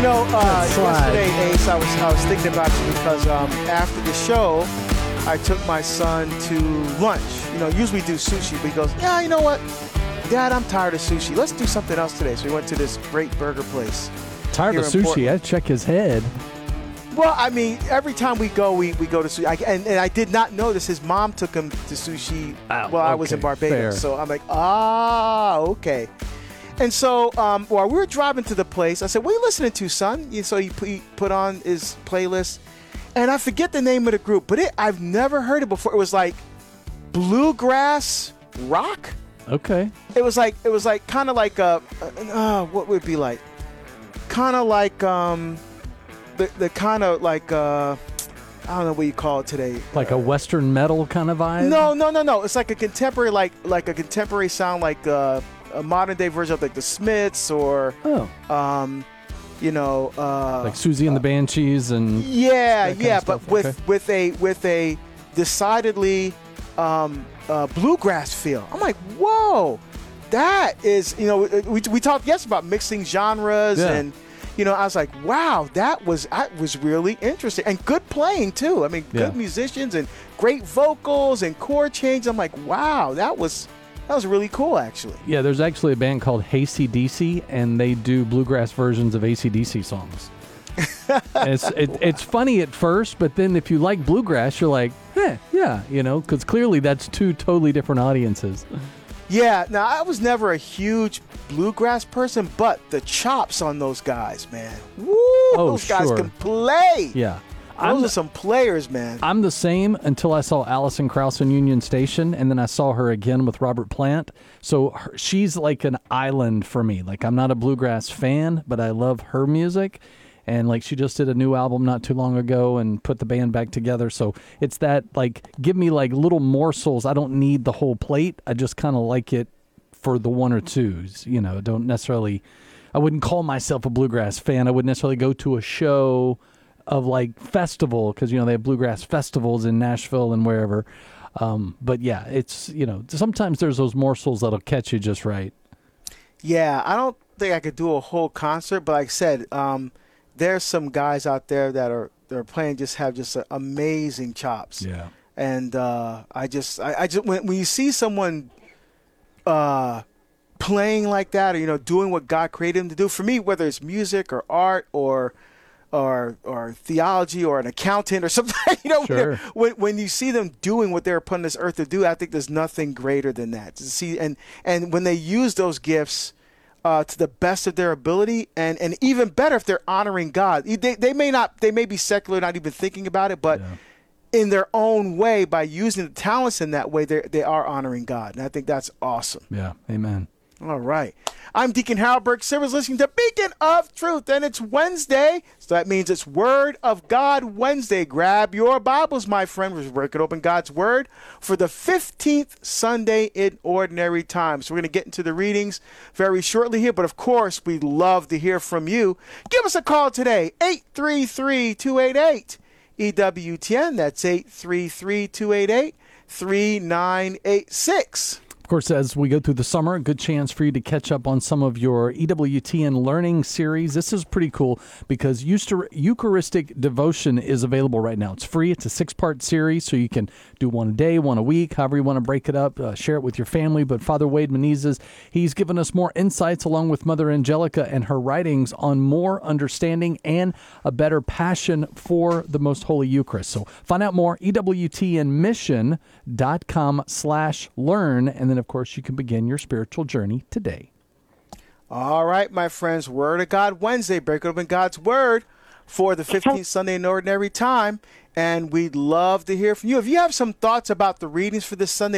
Yesterday, Ace, I was thinking about you because after the show, I took my son to lunch. Usually we do sushi, but he goes, yeah, you know what? Dad, I'm tired of sushi. Let's do something else today. So we went to this great burger place. Tired of sushi? I'd check his head. Well, I mean, every time we go to sushi. And I did not notice his mom took him to sushi while I was in Barbados. Fair. So I'm like, okay. And so while we were driving to the place, I said, what are you listening to, son? So he put on his playlist. And I forget the name of the group, but I've never heard it before. It was like bluegrass rock. Okay. It was like kind of like what would it be like? Kind of like the kind of like I don't know what you call it today. Like a Western metal kind of vibe? No. It's like a contemporary like a contemporary sound, like a modern day version of like the Smiths or like Susie and the Banshees and but with a decidedly bluegrass feel. I'm like, whoa, that is, we talked yesterday about mixing genres and I was like, wow, that was really interesting and good playing too. I mean, good musicians and great vocals and chord change. I'm like, wow, that was really cool, actually. Yeah, there's actually a band called AC/DC, and they do bluegrass versions of AC/DC songs. It's funny at first, but then if you like bluegrass, you're like, because clearly that's two totally different audiences. Yeah, now I was never a huge bluegrass person, but the chops on those guys, man. Woo! Those guys can play. Yeah. Those are some players, man. I'm the same until I saw Alison Krauss in Union Station, and then I saw her again with Robert Plant. So she's like an island for me. Like, I'm not a bluegrass fan, but I love her music. And like, she just did a new album not too long ago and put the band back together. So it's that, like, give me like little morsels. I don't need the whole plate. I just kind of like it for the one or twos. Don't necessarily, I wouldn't call myself a bluegrass fan. I wouldn't necessarily go to a show of like festival, because they have bluegrass festivals in Nashville and wherever, but yeah, it's sometimes there's those morsels that'll catch you just right. Yeah, I don't think I could do a whole concert, but like I said, there's some guys out there that are playing have amazing chops. Yeah, and I just when you see someone playing like that, or doing what God created them to do, for me, whether it's music or art or theology or an accountant or something, Sure. when you see them doing what they're put on this earth to do, I think there's nothing greater than that. To see and when they use those gifts to the best of their ability, and even better if they're honoring God. They may be secular, not even thinking about it, but in their own way, by using the talents in that way, they are honoring God, and I think that's awesome. Yeah, amen. All right. I'm Deacon Harold Burke Sivers, listening to Beacon of Truth, and it's Wednesday, so that means it's Word of God Wednesday. Grab your Bibles, my friend. We're breaking open God's Word for the 15th Sunday in Ordinary Time. So we're going to get into the readings very shortly here, but of course, we'd love to hear from you. Give us a call today, 833-288-EWTN. That's 833-288-3986. Of course, as we go through the summer, a good chance for you to catch up on some of your EWTN learning series. This is pretty cool because Eucharistic Devotion is available right now. It's free. It's a 6-part series, so you can do one a day, one a week, however you want to break it up, share it with your family. But Father Wade Menezes, he's given us more insights along with Mother Angelica and her writings on more understanding and a better passion for the Most Holy Eucharist. So find out more, EWTNmission.com/learn, and then, of course, you can begin your spiritual journey today. All right, my friends, Word of God Wednesday, break open God's Word for the 15th Sunday in Ordinary Time, and we'd love to hear from you. If you have some thoughts about the readings for this Sunday,